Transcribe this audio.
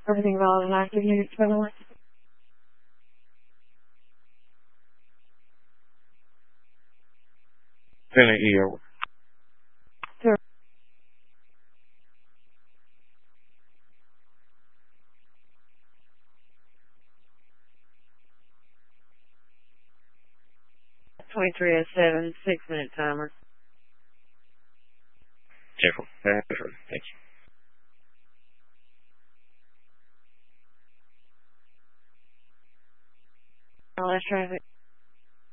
Everything valid and active units, by the way. Then ER. Sure. (23:07), 6-minute timer. Careful. Thank you. Last traffic.